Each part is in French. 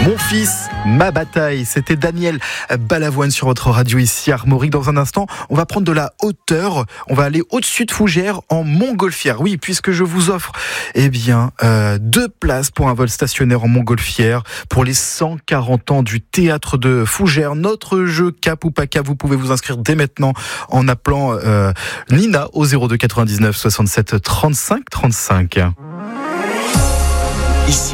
Mon fils, ma bataille, c'était Daniel Balavoine sur votre radio ici à Armorique. Dans un instant, on va prendre de la hauteur, on va aller au-dessus de Fougères en Montgolfière. Oui, puisque je vous offre 2 places pour un vol stationnaire en Montgolfière pour les 140 ans du théâtre de Fougères. Notre jeu cap ou pas cap, vous pouvez vous inscrire dès maintenant en appelant Nina au 02 99 67 35 35. Ici,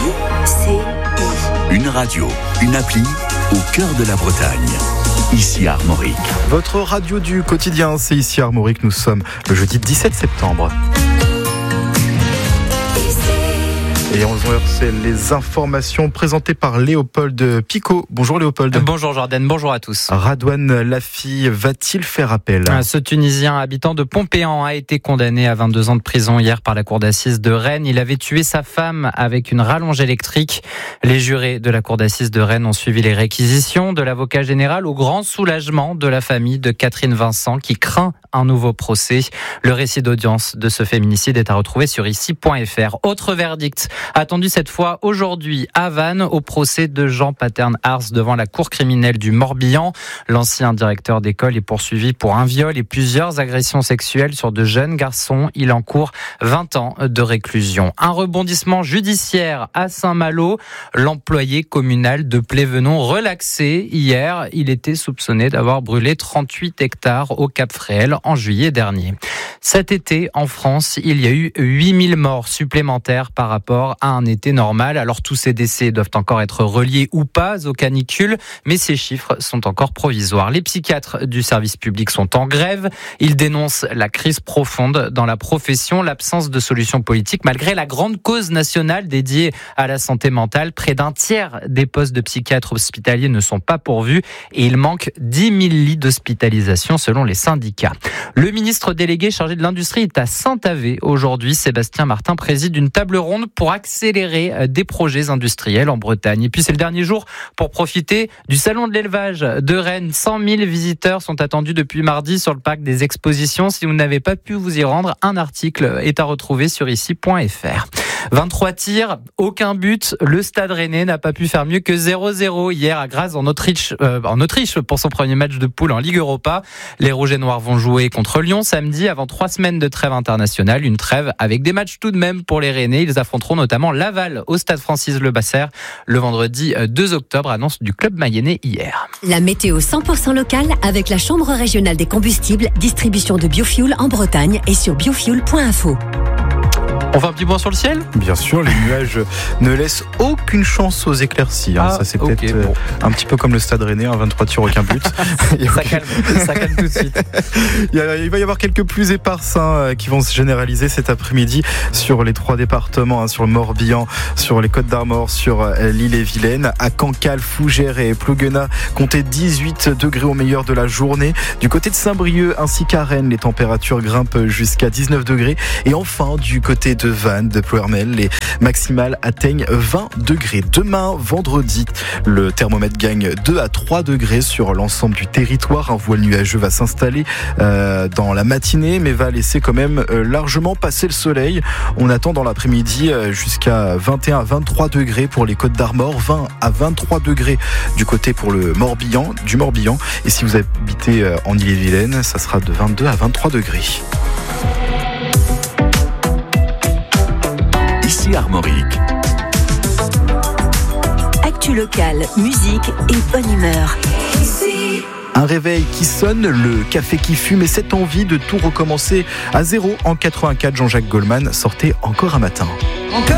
une radio, une appli au cœur de la Bretagne. Ici à Armorique. Votre radio du quotidien, c'est ici à Armorique. Nous sommes le jeudi 17 septembre. Et 11h, c'est les informations présentées par Léopold Picot. Bonjour Léopold. Bonjour Jordan, bonjour à tous. Radouane Lafi va-t-il faire appel ? Ce Tunisien habitant de Pompéan a été condamné à 22 ans de prison hier par la cour d'assises de Rennes. Il avait tué sa femme avec une rallonge électrique. Les jurés de la cour d'assises de Rennes ont suivi les réquisitions de l'avocat général au grand soulagement de la famille de Catherine Vincent qui craint un nouveau procès. Le récit d'audience de ce féminicide est à retrouver sur ici.fr. Autre verdict attendu cette fois aujourd'hui à Vannes au procès de Jean Patern-Ars devant la cour criminelle du Morbihan. L'ancien directeur d'école est poursuivi pour un viol et plusieurs agressions sexuelles sur de jeunes garçons. Il encourt 20 ans de réclusion. Un rebondissement judiciaire à Saint-Malo. L'employé communal de Plévenon relaxé hier. Il était soupçonné d'avoir brûlé 38 hectares au Cap-Fréhel en juillet dernier. Cet été, en France, il y a eu 8000 morts supplémentaires par rapport à un été normal. Alors tous ces décès doivent encore être reliés ou pas aux canicules, mais ces chiffres sont encore provisoires. Les psychiatres du service public sont en grève. Ils dénoncent la crise profonde dans la profession, l'absence de solutions politiques malgré la grande cause nationale dédiée à la santé mentale. Près d'un tiers des postes de psychiatres hospitaliers ne sont pas pourvus et il manque 10 000 lits d'hospitalisation selon les syndicats. Le ministre délégué chargé de l'industrie est à Saint-Avé aujourd'hui. Sébastien Martin préside une table ronde pour accélérer des projets industriels en Bretagne. Et puis c'est le dernier jour pour profiter du salon de l'élevage de Rennes. 100 000 visiteurs sont attendus depuis mardi sur le parc des expositions. Si vous n'avez pas pu vous y rendre, un article est à retrouver sur ici.fr. 23 tirs, aucun but. Le Stade Rennais n'a pas pu faire mieux que 0-0 hier à Graz en Autriche pour son premier match de poule en Ligue Europa. Les Rouges et Noirs vont jouer contre Lyon samedi avant 3 semaines de trêve internationale. Une trêve avec des matchs tout de même pour les Rennais. Ils affronteront notamment Laval au Stade Francis Lebasser le vendredi 2 octobre, annonce du club mayennais hier. La météo 100% locale avec la Chambre régionale des combustibles, distribution de biofuel en Bretagne et sur biofuel.info. On fait un petit point sur le ciel ? Bien sûr, les nuages ne laissent aucune chance aux éclaircies. Ça, c'est peut-être un petit peu comme le Stade Rennais, 23 tirs, aucun but. Ça calme tout de suite. Il va y avoir quelques pluies éparses qui vont se généraliser cet après-midi sur les 3 départements, sur le Morbihan, sur les Côtes d'Armor, sur l'Ille-et-Vilaine. À Cancale, Fougères et Plouguenat, comptez 18 degrés au meilleur de la journée. Du côté de Saint-Brieuc ainsi qu'à Rennes, les températures grimpent jusqu'à 19 degrés. Et enfin, du côté de Vannes, de Ploermel, les maximales atteignent 20 degrés. Demain, vendredi, le thermomètre gagne 2 à 3 degrés sur l'ensemble du territoire. Un voile nuageux va s'installer dans la matinée, mais va laisser quand même largement passer le soleil. On attend dans l'après-midi jusqu'à 21 à 23 degrés pour les Côtes d'Armor, 20 à 23 degrés du côté pour le Morbihan. Et si vous habitez en Ille-et-Vilaine, ça sera de 22 à 23 degrés. Ici Armorique. Actu locale, musique et bonne humeur. Un réveil qui sonne, le café qui fume et cette envie de tout recommencer à zéro. En 84, Jean-Jacques Goldman sortait Encore un matin.